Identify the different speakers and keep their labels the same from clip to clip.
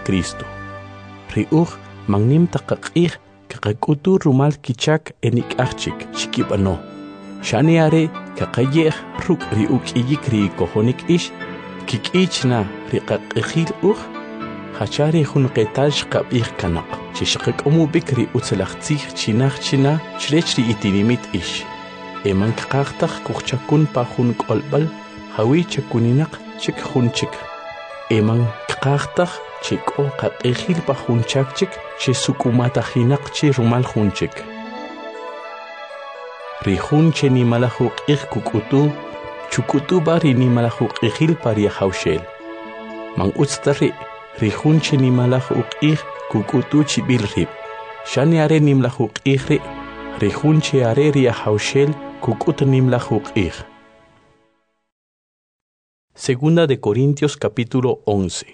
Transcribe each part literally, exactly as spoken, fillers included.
Speaker 1: Cristo. Riuj magnim taqaq'ij kaqak'utu rumal kichak enik'ajchik xikib'ano. Xani are kaqayej ruk' ri uk'iyik ri kojonik ix kik'ichna ri qaq'ijil uj hachari jun qetal xqab'ij kanaq chi xqak'omub'ik ri utzilaj tzij chinaj china chrech ri itinimit ix. Eman kaqaqtaj kujchakun pa jun k'olb'al hawi chakuninaq chik jun chik. Eman kaqaqtaj chi k'o qaq'ijil pa jun chak chik chi suk'umatajinaq chi rumal jun chik. Ri jun che nimalaj uq'ij kuk'utu chuk'utu ba ri nimalaj uq'ijil pa ri hawxel. Man utz ta ri ri jun che nimalaj uq'ij kuk'utu chib'il rib. Xani are nimlaj uq'ij ri ri jun che are ri hawxel kuk'ut nimlaj uq'ij. Segunda de Corintios capítulo once.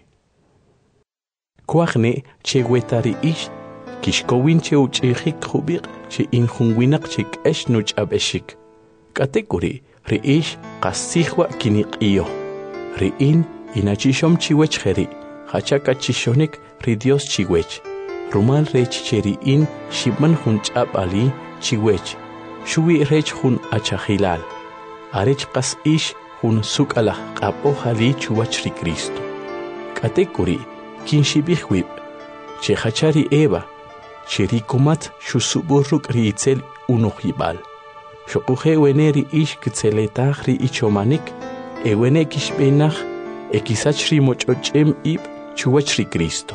Speaker 1: Kuajne che wetari ish kishkowin che uch'ijik jubiq che injunwinaq che k'ex nuch'ab'exik. K'atekuri ri ish qasijwa kiniq'iyo. Ri in inachishom chiwech jeri hacha kachishonik ri Dios chiwech. Rumal rech che ri in shibman jun ch'ab ali chiwech. Shuwi rech jun achajilal. Arech qas ish jun suk'alaj q'ab'o jali chuwach ri Cristo. K'atekuri kin shibij wib che hachari Eva che ri kumat shusubur ruk' ri itzel unuj yib'al. Xoquje wene ri ish kitzeletaj ri ichomanik e wene kixb'enaj e kisach ri moch'och'em ib chuwach ri Cristo.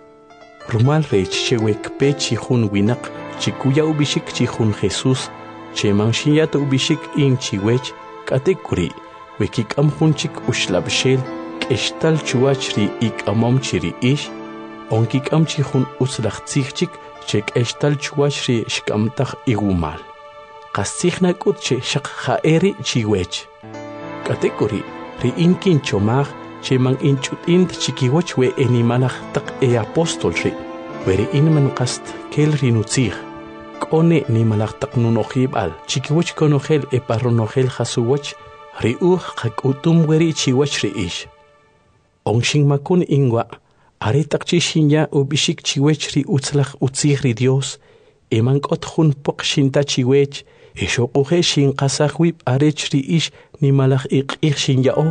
Speaker 1: Rumal rech che wekpe chi jun winaq chi kuya ubishik chi jun Jesús che manxiyat ubishik in chiwech k'atekuri wekik'am jun chik uxlab'xel k'extal chuwach ri ik'amom chi ri ish onkik'am chi jun utzlaj tzij chik che k'extal chuwach ri xk'amtaj iwumal. Qastzij nak'ut che xaq ja'eri chiwech. K'atekuri ri in kinchomaj che man inch'ut'int chikiwach we enimalaj taq e apóstol ri we ri in man qast kel ri nutzij. K'one nimalaj taq nunoj yib'al chikiwach konojel e parronojel jasuwach ri uj qak'utum weri chiwach ri ix. Onxin makun inwa are taq chi xinya ubishik chiwech ri utzlaj utzij ri Dios eman k'ot jun poq xinta chiwech e xoquje xinqasaj wib arech ri ix nimalaj iq'ij xinya'o.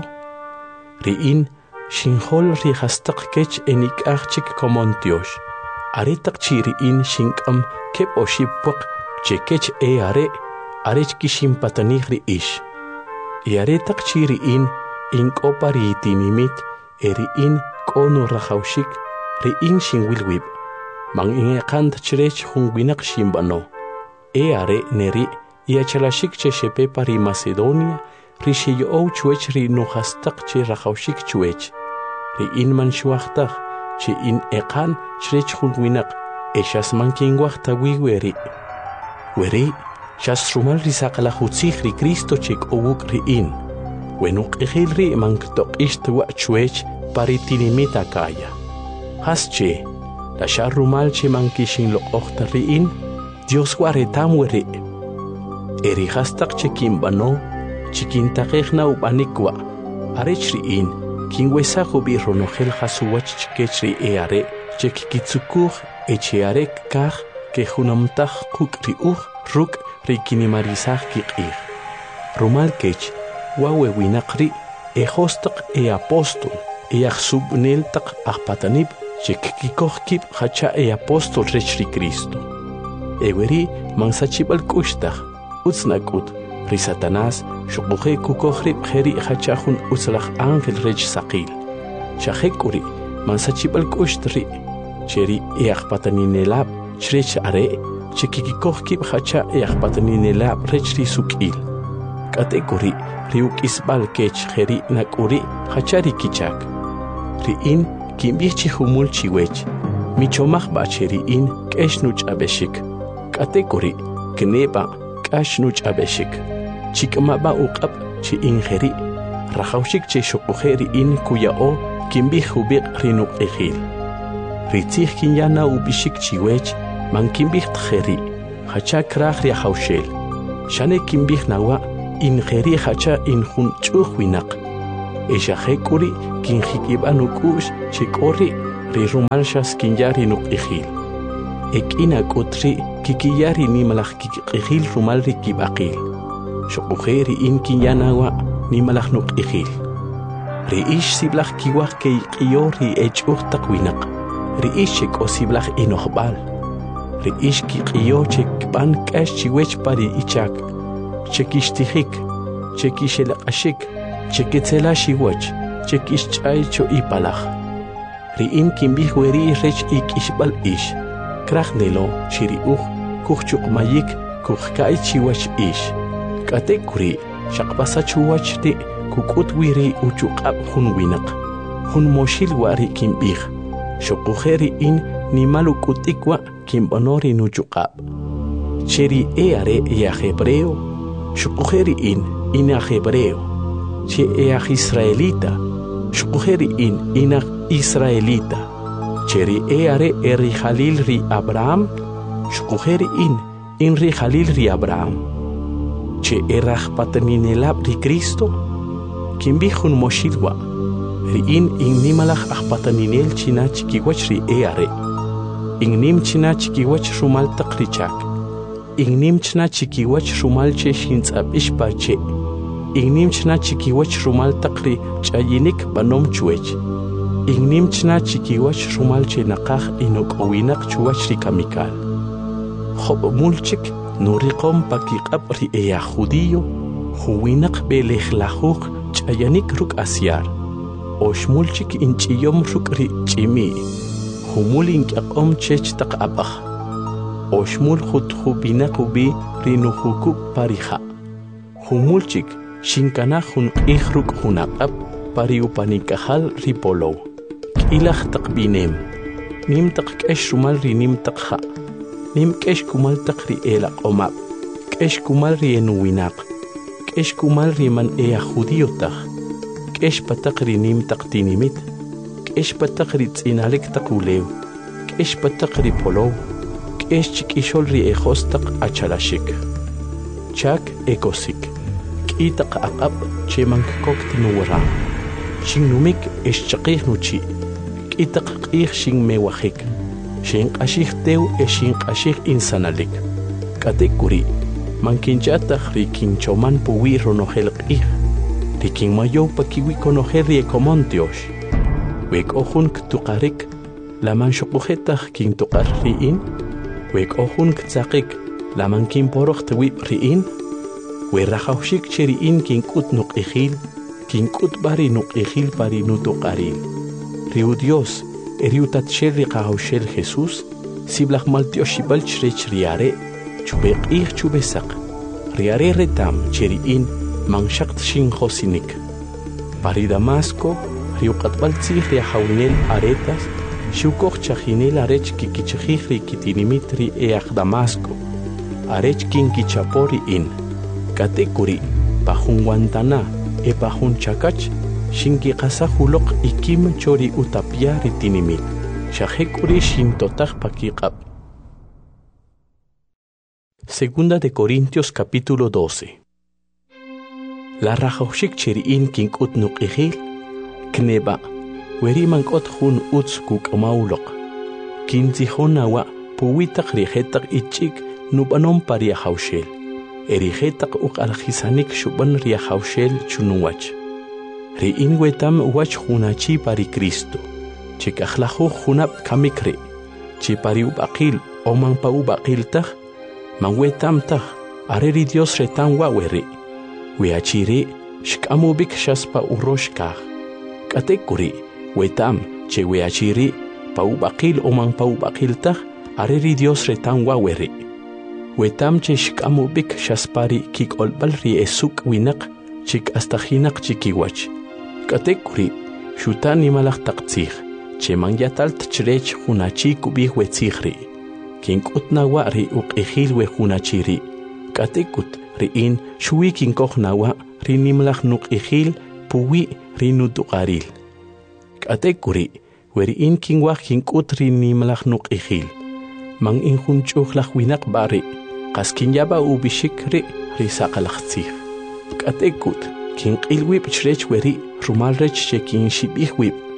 Speaker 1: Ri in xinjol ri jastaq kech enik'aj chik komontiox. Are taq chi ri in xink'am keb' oxib poq che kech e are arech kixinpatanij ri ix. Y are taq chi ri in ink'opa ri itinimit e ri in k'onu rajawxik ri in xinwilwib. Man inqant chrech jun winaq xinb'ano. E are neri iachalashik che xepepa ri Macedonia ri xiyo'ow chuwech ri nujastaq che rajawxik chuwech. Ri in man xuajtaj che in eqan chrech jun winaq e xas man kinwajtawi weri. Weri xas rumal ri saqlaj utzij ri Cristo che k'owuk ri in. Wenu q'ijil ri man ktoq'ix tuwa' chuwech pa ri tinimit Acaya. Has che la xa rumal che man kixinloq'ojta ri in Dios waretam weri. E ri jastaq che kinb'ano chi kintaqejna ub'anik wa' arech ri in kinwesaj ubi ronojel jasuwach chikech ri e are che kikitzukuj e che are kaj ke junamtaj quk' ri uj ruk' ri kinimarisaj kiq'ij. Rumal kech wawe winaq ri e jostaq e apóstol e ajsub'nel taq ajpatanib che kikoj kib' hacha e apóstol rech ri Cristo. E weri man sachib'al k'uxtaj utz nak'ut ri Satanás xoquje kukoj rib' jeri hacha jun utzlaj ángel rech saqil. Xajek'uri man sachib'al k'uxt ri che ri e ajpataninelab chrech are che kikoj kib' hacha e ajpataninelab rech ri suk'il. K'atekuri ri uk'isb'al kech jeri nak'uri hacha ri kichak. Ri in kinb'ij chi jumul chiwech michomaj b'a che ri in k'ex nuch'ab'exik. K'atekuri kneb'a k'ax nuch'ab'exik. Chik'mab'a uq'ab' chi in jeri rajawxik che xoquje ri in kuya'o kinb'ij jubiq ri nuq'ijil. Ri tzij kinyana ub'ixik chiwech man kinb'ij tjeri hacha kraj ri hawxel. Xane kinb'ij nawa' in jeri hacha in jun ch'uj winaq. E xajek'uri kinjik'ib'an uk'u'x che k'o ri ri rumalshas kinyari nuq ihil. Ekina kutri kikiyari nimalak kikihil rumal ri kibakil. Shukujeri in kinyanawa nimalak nuq ihil. Ri ish siblak kiwak kay kiyori echuh takwinak. Ri ish chek o siblak inohbal. Ri ish kikiyo chek ban kash chiwech pari ichak. Chekishtihik, chekishelakashik, cheketzela shiwach, chekishchay cho ipalach. Ri in kimbih weri rech ik ishbal ish. Krachnelo shiri uch kuchuk mayik kuchkai chiwach ish. Kate kuri shakpasa chuwach te kukut wiri uchukab hun winak. Hun moshil wari kimbih. Shokujeri in nimalu kutikwa kimbonori nuchukab. Cheri eare ea hebreo. Shukujeri in ina hebreo. Che ea israelita. Shukujeri in ina israelita. Cheri eare eri Halil ri Abraham. Shukujeri in in ri Halil ri Abraham. Che erach pataninelab ri Cristo. Kimbihun moshilwa. Ri in in nimalach ach pataninel china chikiwach ri eare. In nim china chikiwach rumal takrichak. Ignim chna chikiwach rumal che shintzab ishpache. Ignim chna chikiwach rumal takri chayinik banom chuech. Ignim chna chikiwach rumal che nakach inok owinak chuach rikamikal. Hob mulchik nurikom pakikab ri eya judío. Huwinak belejlahuk chayanik ruk asyar. Oshmulchik inchiyom ruk ri chimi. Humulink akom chech tak abach. Oshmul khut khubina kubi rinuhuku pariha. Humulchik shinkana hun ikhruk hunaqab pariupanikahal ripolo. Kilach takbinem. Nim tak kesh rumal ri nim takha. Nim kesh kumal tak ri elaq omab. Kesh kumal ri enuwinak. Kesh kumal ri man ea judiyotah. Kesh patak ri nim tak tinimit. Kesh patak ri tzinalek takulew. Kesh patak ri polo. Es chikishol ri ejostak achalashik. Chak ekosik. Kitak akab chemank kokt nuwara. Shing numik es chakih nuchi. Kitak kih shing mewahik. Shing ashik teu es shing ashik insanalik. Katekuri. Mankinchatach ri kinchoman puwi ronohel kih. Ri kin mayo pakiwi konohel ri ekomontiosh. Wek ohun ktukarik. Laman shokujetach kin tukar ri in. Wek ohun ktsakik laman kin porok tewip riin. We rajawshik cheriin kin kut nuk ejil. Kin kut bari nuk ejil pari nutokaril. Riu Dios eriutat sherri qahawshel Jesús. Siblach maltioshibal chrech riare. Chubek ih chubesak. Riare retam cheriin manshakt shin josinik. Pari Damasco riuqatbal tzih riahawnel aretas. Shukok chajinel arech kikichijri kitinimitri each Damasco. Arech kinkichapori in. Katekuri pajun guantana e pajun chakach. Shinki kasahulok ikim chori utapia ritinimit. Shahekuri shintotach pakikab. Segunda de Corintios capítulo doce. La rajoshik cheriin kinkut nuqihil. Kneba. Weriman kot hun uts kuk maulok. Kinzi honawa puwitak rihetak ichik nubanom paria haushel. Erihetak uk alhisanik shuban ria haushel chunuwach. Riin wetam wach hunachi pari Cristo. Chikachlaho hunap kamikre. Chi pari ubakil oman pa ubakil tach. Man wetam tach. Areri Dios retan waweri. Weachiri shkamubik shaspa uroshkach. Katekuri. Wetam che weachiri paubakil oman paubakil tach areri Dios retan waweri. Wetam che shkamubik shaspari kik olbal ri esuk winak chik astahinak chikiwach. Katekuri shutan nimalach taktzich che mangyatalt chrech hunachi kubih wetzihri. Kink utnawa ri uqihil we hunachiri. Katekut riin shui kinkoch nawa ri nimalach nuqihil puwi ri nutuqaril. Katekuri, weri in kingwak kinkutri nimalach nuk ihil. Mang in hunchuch lach winak bari, kas kinyaba ubishikri risaqalachtzih. Katekut, kin ilwip chrech weri rumal rech che kin shibih wip.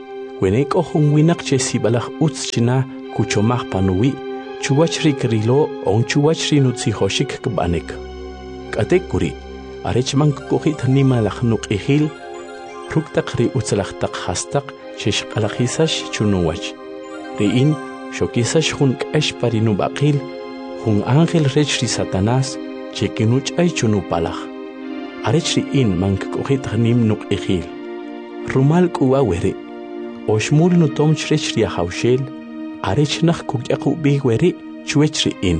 Speaker 1: Wenek ohun winak che sibalach uts china kuchomach panuwi, chuwachri krilo on chuwachri nutsi hoshik kbanek. Katek kuri, arechman kukuhit nimalach nuk ihil, ruktak ri utsalach tak hastak, shesh kalachisash chunuwach. Riin, shokisash hun k'esh parinu bakil, hun ángel rechri Satanás, chekinuch ay chunupalach. Arechri in man kukuhit nim nuk ihil. Rumal kuwa weri. Oshmul nutom chrechri haushel, arechnach kukyaku big weri, chuechri in.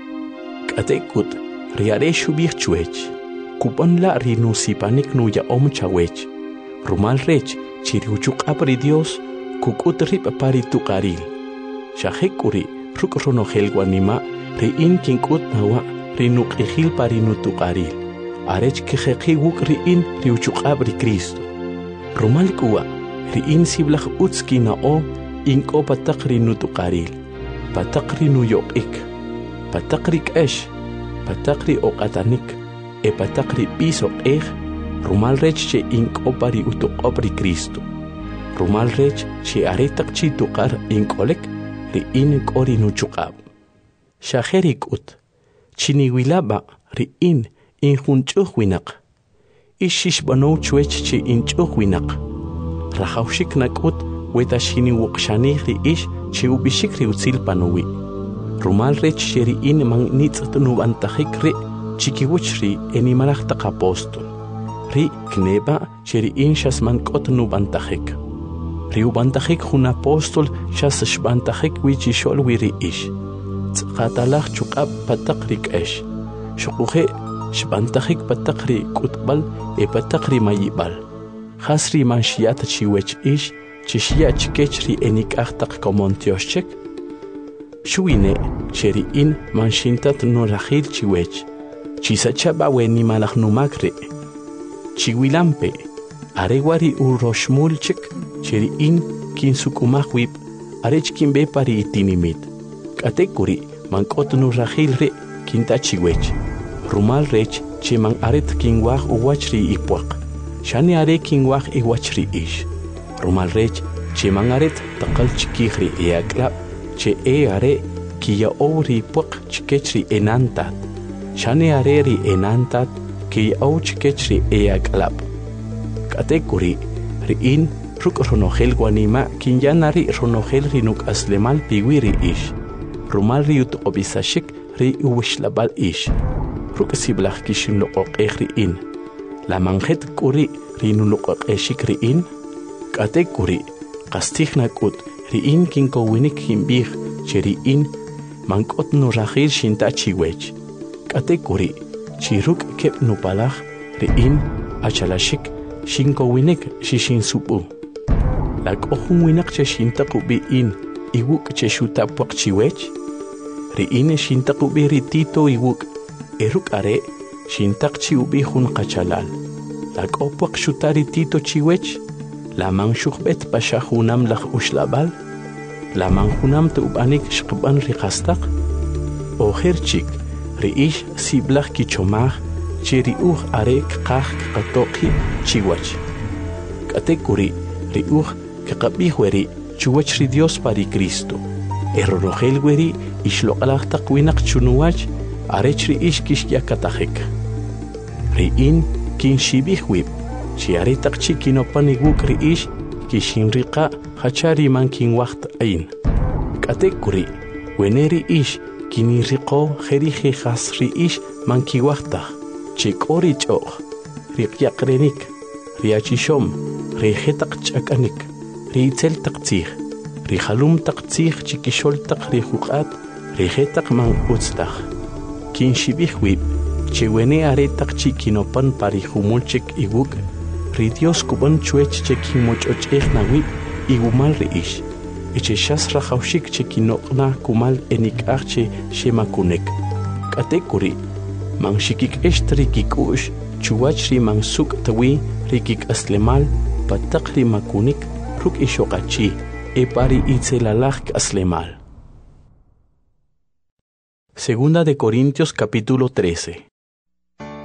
Speaker 1: Katekut, riare shubich chuech. Kupon la rinusipanik nuya om chawech. Rumal rech, chiriuchuk apri Dios, kukut rip pari tukaril. Shahekuri, ruk ronogel guanima, ri in kinkut nawa, rinuk ejil pari nutukaril. Arech kejeki wuk ri in riuchuk apri Cristo. Rumal kuwa, riin siblach utski na o inko patakri nutukaril, patakri nuyokik, patakri k'esh, patakri okatanik, e patakri piso ej, rumal rech che inko pari utukopri Cristo. Rumal rech che aretak chi tukar inkolek, riin kori nuchukab. Shaherik ut, chiniwilaba riin injunchuch winak, ishish bano chuech che inchuch winak. Rajaushik nakut weta shini wukshani ri ish che ubishik ri utzil panuwi. Rumal rech sheri in man nitz nubantajik ri chikiwuch ri enimalach tak apostol. Ri kneba sheri in shas man kot nubantajik. Ri ubantajik hun apostol shas shbantajik wichishol wiri ish. Tzqatalach chukab patak rik esh. Shukuhe shbantajik patak ri kutbal e patak ri mayibal. Hasri man shiata chiwech ish, chishia chikechri enik achtak komontioshchek. Shuine, cheri in man shintat no rachil chiwech. Chisachaba weni malach numakre. Chiwilampe, arewari uroshmulchek, cheri in kinsukumahwip, arech kimbe pari itinimit. Katekuri, man kot no rachil re, kinta chiwech. Rumal rech, che man aret kinwach uwachri ipuak. Shani are kingwach iwachri ish. Rumal rech, che mangaret takal chikihri eaklap, che e are kia ori puk chikechri enantat. Shani are ri enantat, kia o chikechri eaklap. Katekuri, riin ruk ronogel guanima, kinyanari ronogel rinuk aslemal piwiri ish. Rumal riut obisashik ri uwishlabal ish. Ruk siblach kishin lo okehri in. La manjet kuri rinuluk eshik riin, kate kuri, kastigna kut, riin kinko winik himbih, che riin, mankot no rachir shinta chiwech. Kate kuri, chiruk kep nupalach, riin, achalashik, shinko winik shishin supu. Lak ohun winak che shinta kubi in, iwuk che shuta puak chiwech, riin shinta kubi ritito iwuk, eruk are, shintak chi ubi hun kachalal. Lak opuak shutari tito chiwech, la man shukbet pasha hunam lach ushlabal, la man hunam te ubanik shkban rikastak, o herchik, riish siblach kichomach, chiri uch are kakach katoki chiwach. Katekuri, riuch kakabihweri, chiwach ri Dios pari Cristo. Erorogel weri, ishlok takwinak chunuwach, arechri ish kishya katahek. Riin kin shibihwib, chiaritak chikinopaniwuk riish, kishinrika hachari man kin wacht ain. Katekuri, weneri ish, kiniriko jerije has riish man kiwachtach, chikori choch, rikyakrenik, riachishom, rijetak chakanik, riitzel taktzich, rihalum taktzich chikishol tak rijukat, rijetak man utztach. Kin shibihwib, chewene aretak chikinopan parijumulchek iwuk, ri Dios kuban chuech chekimochochech nawib, igumal riish, eche shas rajaushik chekinokna kumal enikachche shemakunek. Katekuri, man shikik eshtri kikush, chuachri man suk tawi, rikik aslemal, patakri makunik, ruk ishokachi, e pari itzelalach aslemal. Segunda de Corintios capítulo trece.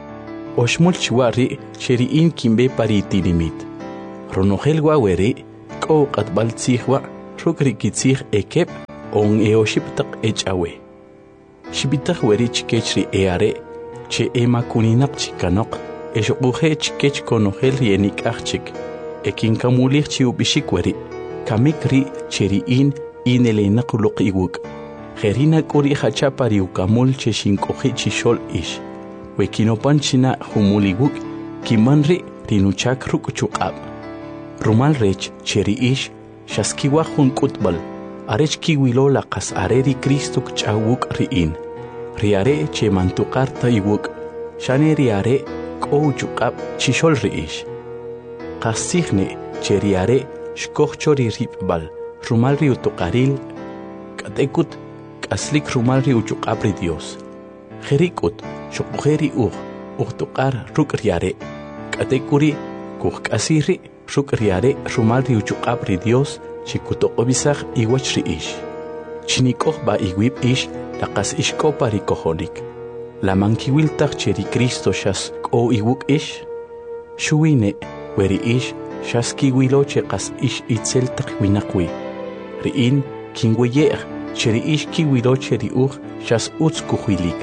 Speaker 1: Oshmul chiwari cheriin kimbe pari tirimit. Ronogel guaweri, ko qatbal tsihwa rukri kitsih ekep on eoshiptaq echawe shibitaq weri chikechri eare che ema kuninaq chikanok eshuquje chikech konogel rienik achik ekin kamulich chi ubishik weri kamikri cheriin inelenaq luq iwuk gerina kuri hachapari ukamul che shinkoji chishol ish wekinopanchina humuliwuk kimanri rinuchak rukuchukab rumal rech cheri ish shaskiwa hun kutbal arech kiwilo laqas areri Cristo chawuk riin riare che mantuqarta iwuk shane riare kouchukab chishol riish qasigne cheriare shkochori ribal rumal riutuqaril katekut aslik rumal riuchukab ri Dios jerikut shukujeri ug ugtuqar rukriare katekuri kukasiri rukriare rumal riuchukab ri Dios chikutoqobisaq iwach riish chinikoj ba iwib ish laqas ishkopa rikojonik la mankiwiltaq cheri Cristo shas ko iwuk ish shuwine weri ish shas kiwilo cheqas ish itzeltaq winaqwi riin kinweyeq cheri ish kiwilo cheri uj shas utz kujuilik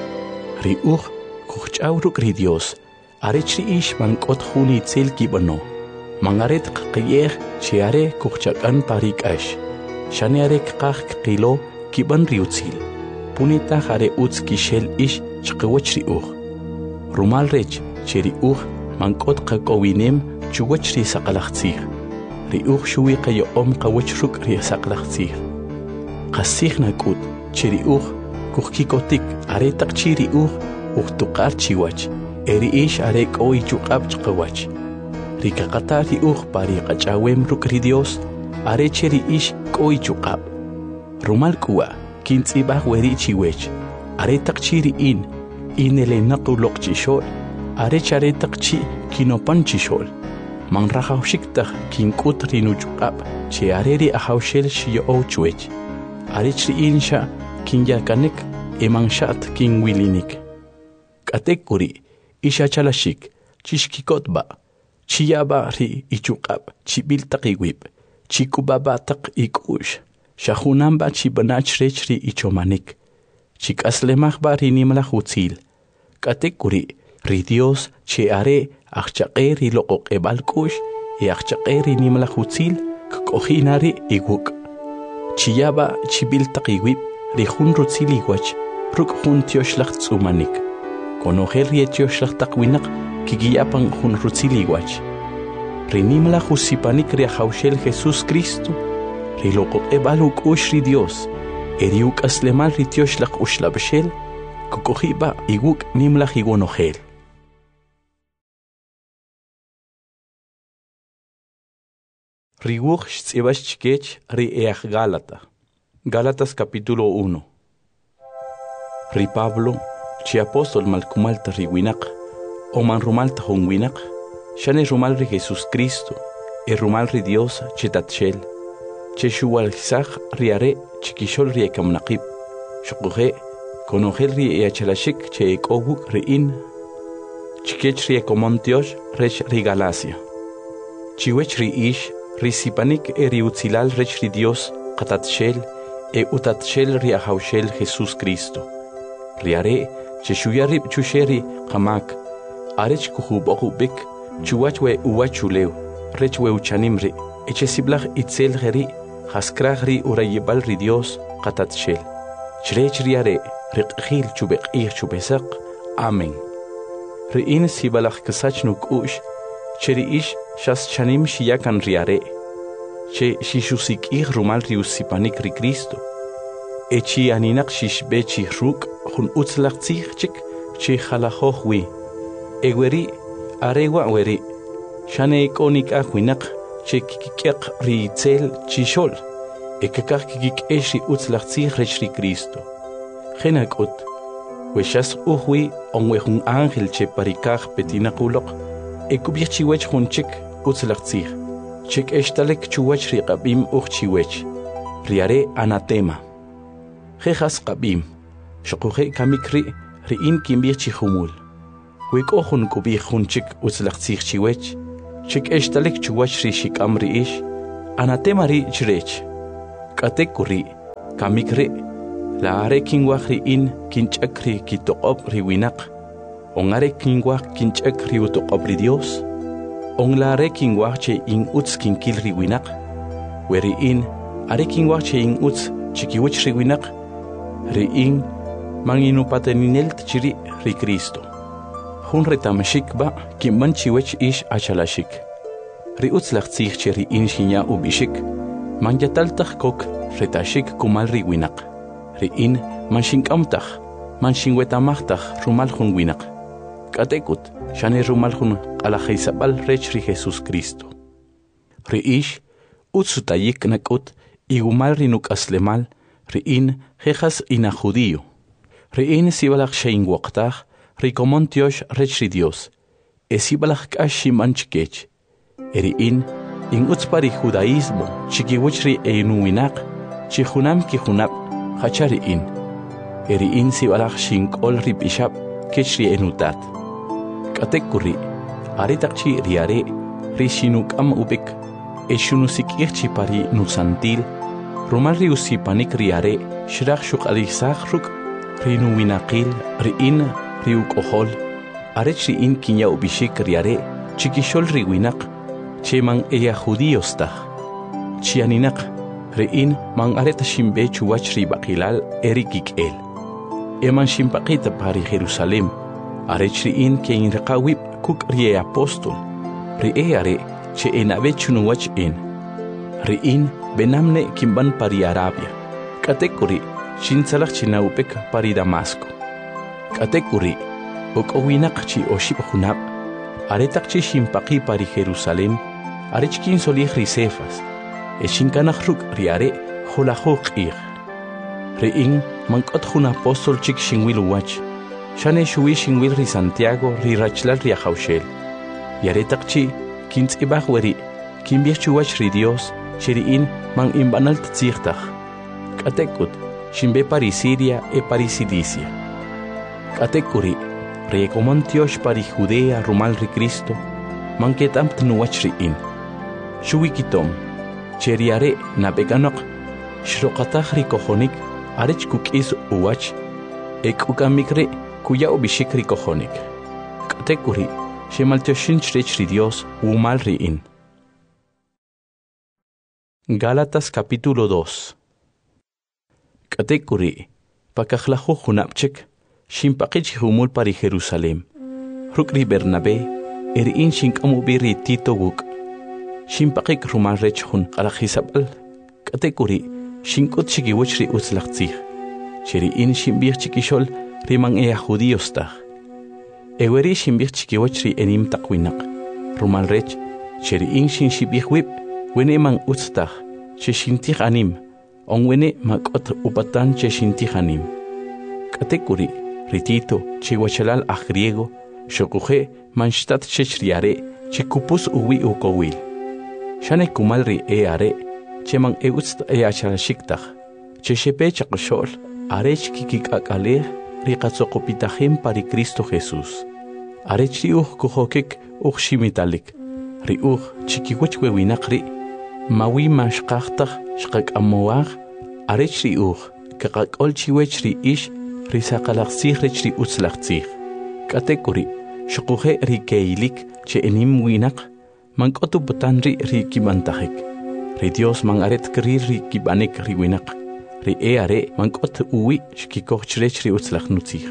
Speaker 1: ri uj kujch'awruk ri Dios arech ri ish mank'ot jun itzel kib'ano mangaret qaqiyej chiare kujchak'an parik'ax shane are kqaj qilo kib'an ri utzil punita jare utz kixel ish chqiwach ri uj rumal rech cheri uj mank'ot qak'owinem chuwach ri saqalajtzij ri uj xuwi qayo'om qawach ruk' ri saqlajtzij qasij nak'ut cheri uj kujkikotik are taq chi ri uj ujtuqar chiwach eri ish are k'o ichuq'ab chqawach ri kaqata ri uj pari qach'awem ruk' ri Dios are cheri ish k'o ichuq'ab rumal k'uwa kintz'ibaj weri chiwech are taq chi ri'in inelenaq uloq chixol are chare taq chi kinopan chixol manrajawxiktaj kink'ut ri nuchuq'ab che are ri ajawxel xiyo'ow chwech are chri'in xa kinyakanek emanxat kinwilinik k'atek kuri ixachalaxik chixkikotba chiyaba ri ichuq'ab chib'il taq iwib chikubaba taq ik'u'x xajunanba chib'anach rech ri ichomanik chik'aslemajba ri nimlaj utzil k'atek kuri ri Dios che are ajchaq'e ri loq'oq'eb'al k'u'x y ajchaq'e ri nimlaj utzil kk'ojina ri iwuk chiyaba chib'il taq iwib ri jun rutzil iwach ruk' jun tioxlaj tz'umanik konojel ri tioxlaj taq winaq kikiyapan jun rutzil iwach ri nimlaj usipanik ri ajawxel Jesús Cristo ri loq'oq'eb'al uk'u'x ri Dios eri uk'aslemal ri tioxlaj uxlab'xel kk'oji'b'a iwuk' nimlaj iwonojel ri wuj xtz'ib'ax chikech ri eaj Gálata Gálatas capítulo uno ri Pablo chi apóstol malkumalta ri winaq o man rumalta jun winaq xane rumal ri Jesús Cristo e rumal ri Dios che tatxel che xuwalsaj ri are chikixol ri ekamnaqib xuquje konojel ri eachalaxik che ek'owuk ri'in chikech ri ekomontiox rech ri Galacia chiwech ri ish ri sipanik e ri utzilal rech ri Dios qatatxel e utatxel ri ajawxel Jesús Cristo ri are che xuyarib chuxeri qamak arech kujub'oqub'ik chuwach we uwach chulew rech we uchanim ri eche siblaj itzel geri jaskraj ri urayibal ri Dios qatatxel chrech ri are riq'jil chubeq'ij chubesaq amén ri'in sibalaj kasach nuk'u'x che ri ish xas chanim xiyakan ri are che xixusik'ij rumal ri usipanik ri Cristo e chi aninaq xixb'e chi ruk' jun utzlaj tzij chik chi jalajoj wi e weri are wa weri xane k'o nik'aj winaq che kikik'eq ri itzel chixol e kakaj kikik'ex ri utzlaj tzij rech ri Cristo jena k'ut we xas uj wi on we jun ángel che parikaj petinaq uloq e kub'ij chiwech jun chik utzlaj tzij chik extalek chuwach ri qab'im uj chiwech ri are anatema jejas qab'im xuquje kamik ri ri'in kinb'ij chi jumul we k'o jun kub'ij jun chik utzlaj tzij chiwech chik extalek chuwach ri xik'am ri ix anatema ri chrech. Katekuri, kamikre, la are kingwak ri in kinchakri kitokop ri winak. On are kingwak kinchakri utokop ri Dios. On la are kingwak che in uts kinkil ri winak. Weri in, are kingwak che in uts chikiwich ri winak. Ri in, manginupateninelt chiri ri Cristo. Hun retamashik ba kimban chiwech ish achalashik. Ri uts lachtzich che ri in shinya ubishik. Man yataltach kok retashik kumal ri winak. Ri in man shinkamtach, man shinwetamachtach rumal hun winak. Katekut shane rumal hun alajaisabal rech ri Jesus Cristo. Ri ish utsutayik nakut igumal ri nuk aslemal ri in jejas ina judío. Ri in sibalach shein waktach ri komontiosh rech ri Dios. Esibalach kashi manchkech. Eri in in utspari judaísmo chikiwichri einuinak chihunam kihunap hachari in. Eri in sibalach shinkol ri bishap kechri enutat. Katekuri aritakchi riare ri shinukam ubik eshunusikirchi pari nusantil rumal ri usipanik riare shirach shuk alisachruk ri nuinakil ri in ri ukohol arechri in kinya ubishik riare chikishol ri winak Cheman ella judíos tach. Chianinak, rein man areta shimbe chuach ri bakilal erikik el. Eman shimpakita pari Jerusalem. Arechri in ke in rekawip kuk rie apostol. Ri eare che enabe chunuach in. Ri in benamne kimban pari Arabia. Katekuri shinsalach chinaupek pari Damasco. Katekuri okowinak chi oship hunab. Aretak chi shimpaki pari Jerusalem. Arechkin solih risefas, eshinkanach ruk riare holahok ir. Rein mankot hun apostol chik shinwil wach, shane shui shinwil ri Santiago ri rachlal ri ahaushel. Yaretak chi, kins ibach weri, kimbiach chuwach ri Dios, shiriin man imbanal tzirtach. Katekut, shimbe pari Siria e pari Cilicia. Katekuri, rekomontiosh pari Judea rumal ri Cristo, manketam tnuwach ri in. Shuwikitom, cheriare nabeganok, shrokatach rikohonik, arech kukis uwach, ek ukamikre kuya ubishik rikohonik. Katekuri, shemaltioshin chrech ri Dios umal ri in. Gálatas capítulo dos. Katekuri, pakajlahu hunapchek, shimpakich humul pari Jerusalem. Rukri Bernabé, eri in shinkamubiri Tito wuk. Shimpakik rumal rech hun alajisabal. Katekuri, shinkot chikiwich ri utzlachtzich. Cheri in shimbich chikishol rimang ea judíos tach. Eweri shimbich chikiwich ri enim takwinak. Rumal rech, cheri in shin shibich wip, wene mang utztach, che shintich anim, on wene makot upatan che shintich anim. Katekuri, ritito, chiwachalal a griego, shokuje manshtat chechriare, chikupus uwi ukowil. Shane kumalri e are, cheman e utst e achalashiktaj, che shepe chakshol, arech kikik akale, rikatsokopitahim pari Cristo Jesús. Arech riuh kuhokik uch shimitalik, riuh chikiwich wewinakri, mawi mashkachtaj shkak amoag, arech riuh, kakak ol chiwech ri ish, risakalaxih rech ri utzlaxih. Katekuri, shukuje rikeilik, che enim winak, Mankotu butanri ri kibantajik. Ri Dios man aret krir ri kibanek ri winak. Ri e are mankot uwi shkikoch chrech ri utzlach nutzich.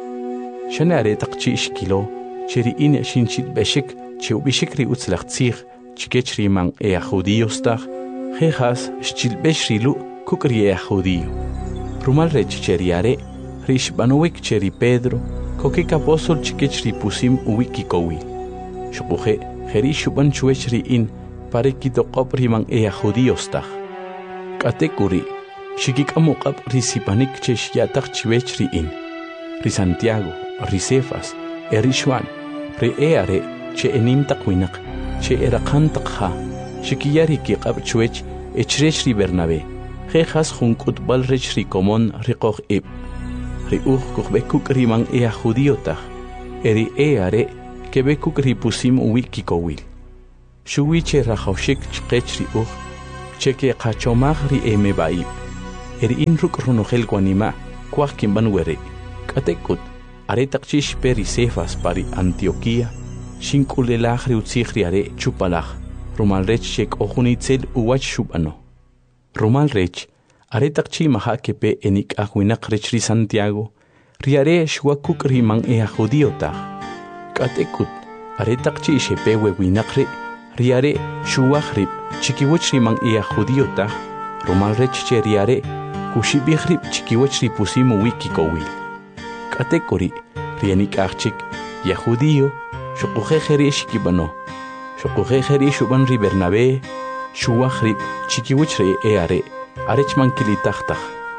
Speaker 1: Shane are takchi shkilo, cheri in shinchit beshik, che ubishik ri utzlach tzich, chikech ri man e judíos tach, jejas shchil besh ri lu kuk ri e judío. Rumal rech cheri are, ri shbanuik cheri Pedro, kokik apostol chikech ri pusim uwi kikowi. Shukuje, Heri shuban chuechri in pare kitokop riman ea judíos tach. Katekuri, shikik amokap risipanik chesh yatak chuechri in. Ri Santiago, ri Cefas, eri Juan, ri eare che enim takwinak, che erakan takha, shikiyari kikap chuech echrech ri Bernabé. Jejas junkut bal rech ri komon rikoch ib. Ri uch kuchbekuk riman ea judío tach. Eri eare Quebec ripusim uwi kikowil. Shuwiche rajoshik chkech ri uch, cheque qachomag ri eme baib eri in ruk ronogel guanima kwak kimban were katekut aretaqchish peri Cefas pari Antioquía shinkulelagri utzigri are chupalag rumalrech chek ojunitzel uwach shubano rumalrech aretaqchi maha kepe enik ahuinak rechri Santiago riare shwakuk riman ea judiota katekut aretaqchi shepe wewinakre riare shuwagrib chikiwach riman ea judiota rumalrech che riare kushibigrib chikiwach ripusimu wikikowil katekuri rianik achik ya judío shukujejeri shikibano shukujejeri shuban ri Bernabé shuwagrib chikiwachre eare arechman kilitachtach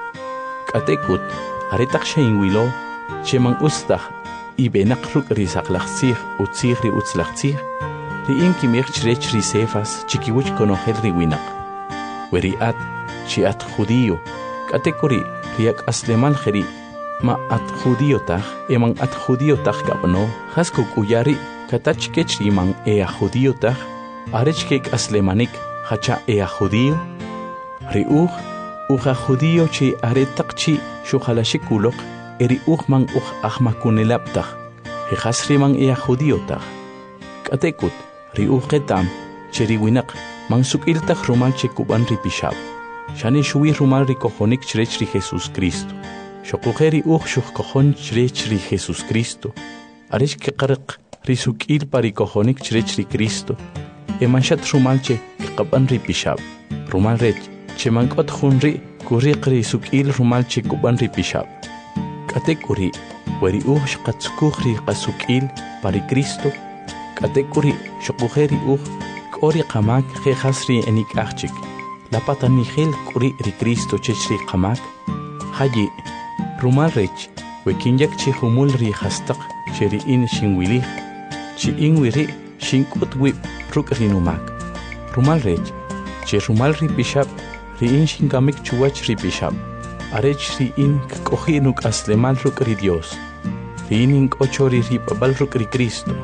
Speaker 1: katekut aretach sheinwilo cheman ustach ibenaqruk risaqlachsig utzigri utzlachsig ri inkimich chrech ri Cefas chikiwach konojel ri winaq weriat chiat judío katekuri riak asleman jeri ma at judío taj eman at judío taj kapno hasko kuyari katach kechri man ea judío taj arechkek aslemanik hacha ea judío ri uj uja judío chi aretaqchi shujalashikuloq eri uj man uj ahmakunelap taj hejasri man ea judío taj katekut ri uj ketam cheri winaq man sukil taj rumal chekuban ri pishab shani shuwi rumal ri kojonik chrech ri Jesús Cristo shokujeri uj shukkojon chrech ri Jesús Cristo aresh ke qarq ri sukil pari kojonik chrech ri Cristo emanshat rumal che qaban ri pishab rumal rech cheman qot khunri kuriq ri sukil rumal che kuban ri pishab katekuri weri uj shqatskuj ri qasukil pari Cristo katekuri shokujeri uj kori qamak khejasri enik achik la patanigel kuri ri Cristo chechri qamak haji rumal rech wekinyak chi humul ri hastaq cheri in shinwili chi inwiri shinkut wi ruk rinumak rumal rech che rumal ri pishab ri in shinkamik chuwach ri pishab arech ri in kohinuk aslemal ruk ri Dios ri in kochori ri babal ruk ri Cristo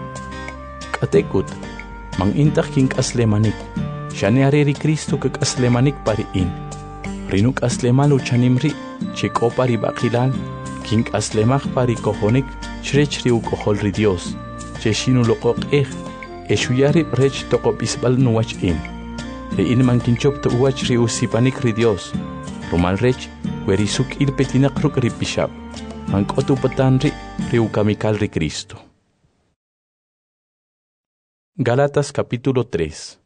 Speaker 1: katekut mang intaq king aslemanik shane are ri Cristo kak aslemanik pari in rinuk aslemal uchanimri che kopari baqilal king aslemaj pari kojonik chrech ri ukojol ri Dios che shinu loqoq ej eshuyari rech toqopisbal nuwach in ri in man kinchop to uwach ri usipanik ri Dios rumal rech weri suk il petinaq ruk ri pishab man kotu patan ri ri ukamikal ri Cristo. Gálatas capítulo tres.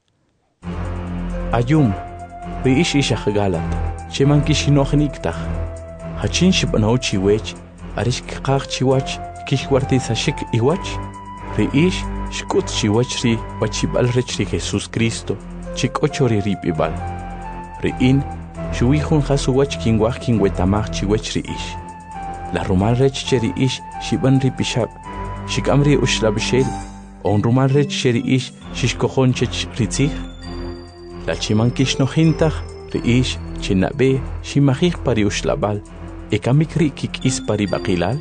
Speaker 1: Ayum ri ish ishach Galat cheman kishinojniktach hachin shibanaw chiwech arish qaq chiwach kishwartisashik iwach ri ish shkut chiwach ri wachibal rech ri Jesús Cristo chikochori ripibal ri in shuwijun hasuwach kinwaj kinwetamaj chiwech ri ish la rumal rech cheri ish shiban ri pishab shikamri ushlabshel on rumal rech cheri ish shishkojon chech ritzig la chiman kishnojintach ri ish chinabe shimajij pari ushlabal ekamikri kikis pari baqilal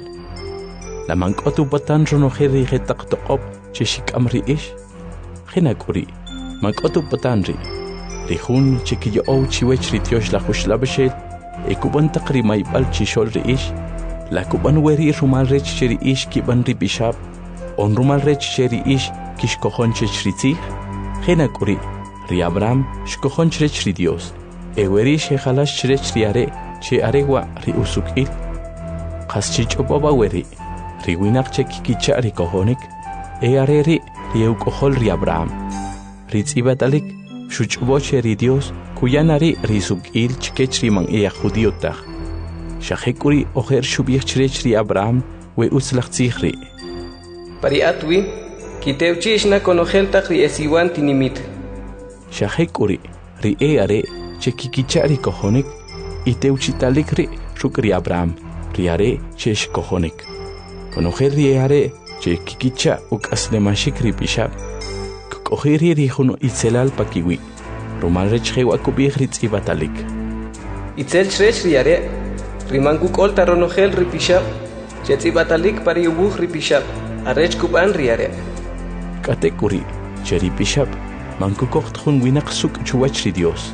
Speaker 1: la mankotu patan ronojeri jetaq toqop cheshikamri ish khinakuri mankotu patan ri rihun chikiyo chiwech ri tiosh la ushlabshel ekuban taqri maybal chishol ri ish la kuban weri rumal rech cheri ish kiban ri bishab on rumal rech cheri ish kishkojon chechritzig khinakuri ri Abraham shkojon chrech ri Dios eweri shejalash chrech ri are che arewa ri usukil qaschicho baba weri ri winaq che kikicha ri kojonik e are ri ri ukojol ri Abraham ri tsibatalik shuchbo che ri Dios kuyanari ri sukil chkech ri man e judío taj shajekuri ojer shubich chrech ri Abraham we uslachtzig ri
Speaker 2: pari atwi kitewchishna konojel taj ri esiwan tinimit
Speaker 1: shajekuri ri e are che kikicha ri kojonik iteuchitalik ri ruk ri Abraham ri are che shkojonik konojel ri are che kikicha uk aslemashik ri pishab kokojeri ri juno itzelal pakiwi rumal rech jewa kubich ri tsibatalik
Speaker 2: itzel chrech ri are rimangu kolta ronojel ri pishab che tsibatalik pari ubuj ri pishab arech kuban ri are
Speaker 1: katekuri che ri pishab manku kocht jun winaq suk chuwach ri Dios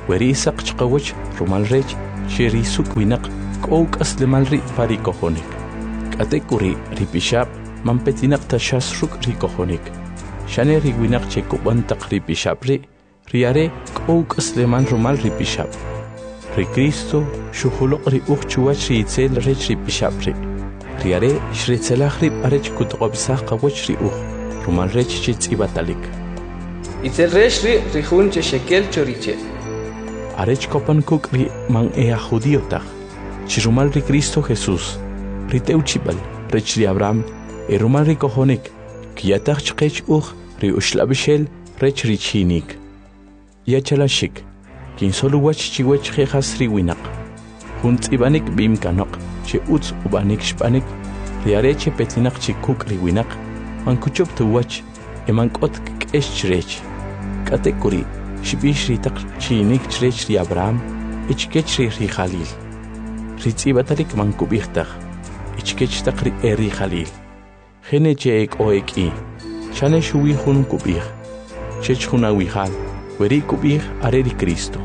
Speaker 1: weri saq chqawach rumal rech sheri suk winaq k'ok aslemal ri pari kojonik katekuri ripishab mampetinaq tashas ruk ri kojonik shane ri winaq che kubantaq ripishab ri riare k'ok aslemal rumal ripishab ri Cristo shuhuluq ri ukhchuwach ri itzel rech ripishab ri riare shritzelaj ri arech kutqobsaq qawach ri ukh rumal rech che tsibatalik
Speaker 2: itzel rech ri rihun che shekel choriche
Speaker 1: arech kopan kuk ri man ea judiotaq chirumal ri Cristo Jesús ri teuchibal rech ri Abraham e rumal ri kojonik kiataq chqech ukh ri ushlabishel rech ri chinik yachalashik kin solo wach chiwach khas ri winaq hunt ibanik bim kanaq che utz ubanik shpanik ri areche petinaq chi kuk ri winaq man kuchop tu wach e man qot k'esh chrech katekuri shibish ri taq chinik chrech ri Abraham ichkech ri ri Khalil ri tsibatalik man kubixtaq ichkech taq ri eri Khalil khene che ek oeki chane shuwi hun kubix chech hun awihal weri kubix are ri Cristo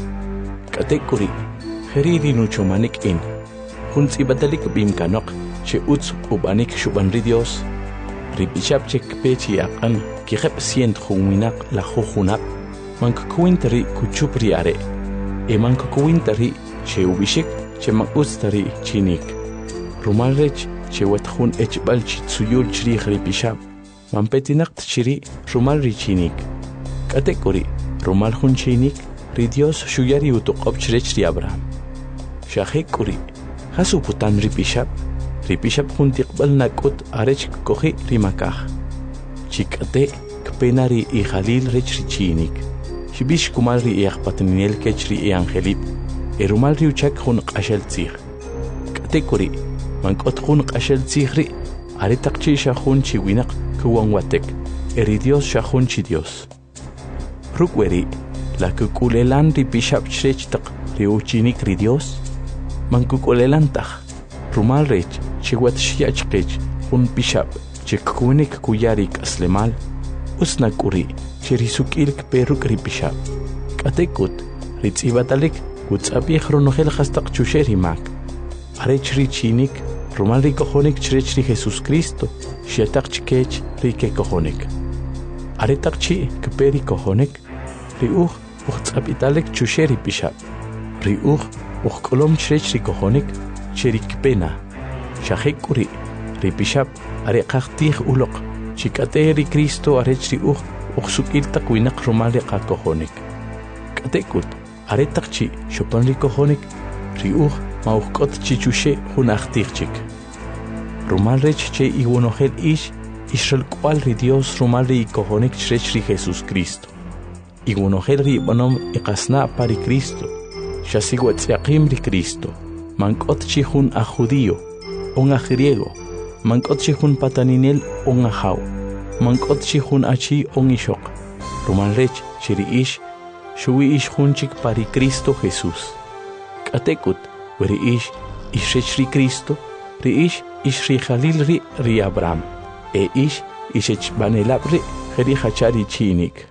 Speaker 1: katekuri kheriri nucho manik in hun tsibatalik bim kanaq che utz ubanik shuban ri Dios ri bishab che kpechi aqan ki khep sient khuminaq la khunaq man kuintari kuchupri are e man kuintari che ubishik che man ustari chinik rumal rech che watkhun echbal chi tsuyul chri khri bishab man petinaq chiri rumal ri chinik katekuri rumal khun chinik ri Dios shuyari utuqob chrech ri Abraham shahekuri hasu putan ri bishab ri bishab khun tiqbal nakut arech kohi ri makaj chikate kpenari i Khalil rech ri chinik shibish kumal ri yaqpatninel kech ri angelip e rumal ri uchak khun qashel tsikh katekuri man qot khun qashel tsikh ri are taqchi shakhun chi winaq kuwan watek e ri Dios shakhun chi Dios rukweri la kukulelan ri bishab chrech taq ri uchinik ri Dios man kukulelan taq rumal rech chiwat shiachqech khun bishab chikunik kuyarik aslemal usnakuri chirisukilk peruk ri bishab katekut ri tsibatalik kutsabi khronogel khastaq chusheri mak arech ri chinik rumal ri kojonik chrech ri Jesus Cristo shetaq chkech ri ke kojonik are taqchi kperi kojonik ri ukh ukhtsabitalik chusheri bishab ri ukh ukhkolom chrech ri kojonik cherik pena shahekuri ri bishab are qaqtih uloq chikate ri Cristo arech ri ukh ukhsukil taqwinaq rumal ri qakojonik katekut are taqchi shopan ri kojonik ri ukh ma ukhkot chichushe hunaqtichik rumal rech che iwonogel ish ishral kwal ri Dios rumal ri kojonik chrech ri Jesus Cristo iwonogel ri bonom iqasna pari Cristo shasiwat yaqim ri Cristo mankot chi hun a judío un a griego mankot chi hun pataninel un a jaw mankot chi hun achi un ishok rumal rech chiri ish shuwi ish hunchik pari Cristo Jesús katekut weri ish ishech ri Cristo ri ish ish ri Khalil ri ri Abraham e ish ishech banelab ri kheri hachari chinik.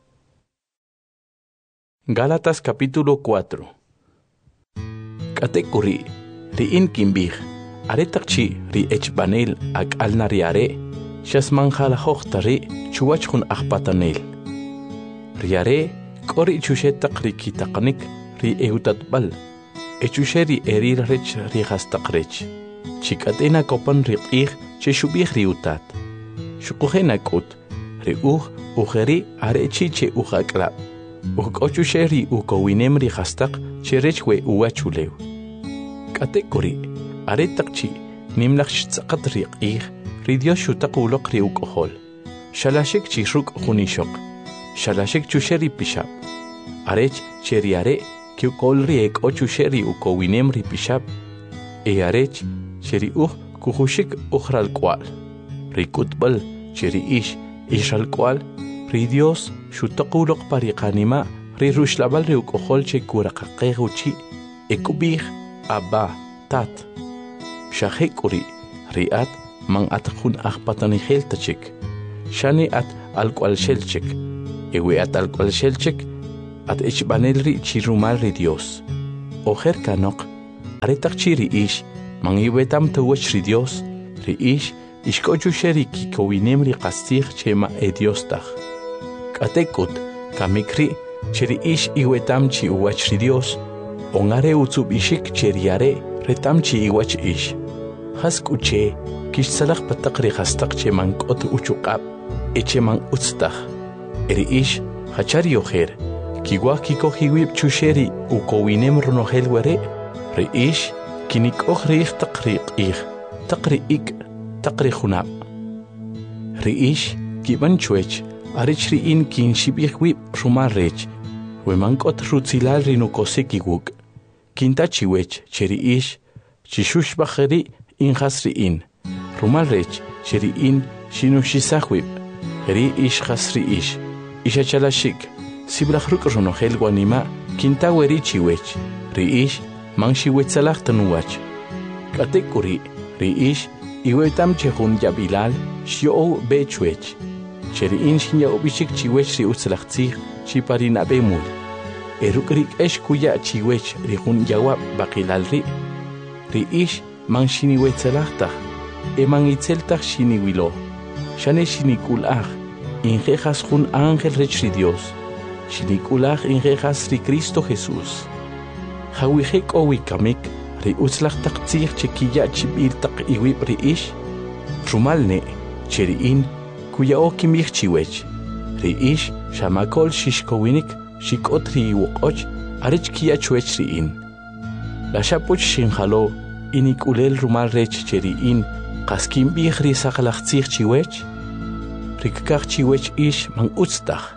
Speaker 1: Gálatas capítulo cuatro. Katekuri ri in kimbih aretaqchi ri echbanel ak alnariare shasman khala hoxtari chuwach hun akhpatanel riare kori chushetaq ri kitaqnik ri eutatbal echusheri erir rech ri hastaqrech chikatena kopan ri qih cheshubih ri utat shuqhena kut ri uj ujeri arechi che ujaklab ukochusheri ukowinem ri hastaq cherechwe uwachulew katekuri aretaqchi nimlaqch tsaqat ri qih ri Dios shutaquluq ri ukohol shalashik chi ruk khunishok shalashik chusheri pishab arech cheriare ki kolri ek ochusheri ukowinem ri pishab e arech cheri uj kuhushik ukhral kwal ri kutbal cheri ish ishal kwal ri Dios shutaquluq pariqanima ri rushlabal ri ukohol che kuraqaqeguchi ekubih abba tat shahekuri riat man atkhun akhpatani kheltachik shani at alkwal shelchik ewe at alkwal shelchik at echbanel ri chirumal ri Dios. Ojer kanok, aretak chiri ish, mangiwetam tawach ri Dios, ri ish, ishkochu sheri kikowinem ri kastig chema e Dios tach. Katekut, kamikri, cheri ish iwetam chi uwach ri Dios, ongare utsub ishik cheriare, retam chi iwach ish. Hask uche, kish salak patak ri kastak che mankot uchuqab, eche man utstach. Eri ish, hachari ojer, kiwa kiko hiwib chusheri ukowinem runohel were, ri ish, kinik och riich takriq ich, takri ik, takri khunab. Ri ish, kiban chuech, arich ri in kin shibich wib rumal rech, we mankot rutzilal rinukose kiwuk, kinta chiwech, cheri ish, chishush bacheri in hasri in, rumal rech, cheri in, shinushisahwib, ri ish hasri ish, isha chalashik, siblach ruk runohel guanima, kinta weri chiwech, ri ish, man shiwetzalach tanuwach. Katekuri, ri ish, iwetam chehun yabilal, shio be chuech. Cheri in shinya obishik chiwech ri utzalach tzich, chiparina be mul. Erukrik esh kuya chiwech ri hun yawab bakilal ri. Ri ish, man shiniwetzalachtach, e man itzeltach shiniwilo. Shane shinikulach, injejas hun ángel rech ri Dios. Shinikulach injejas ri Cristo Jesús. Hawihek owikamik, ri utzlach taktzich chekiya chibil tak iwib ri ish. Rumalne, cheri in, kuya okimich chiwech. Ri ish, shamakol shishkowinik, shikot ri iwokoch, arech kia chuech ri in. La shapoch shinjalo, inik ulel rumal rech cheri in, kaskim bich ri sakalachtzich chiwech. Rikkach chiwech ish man utztach.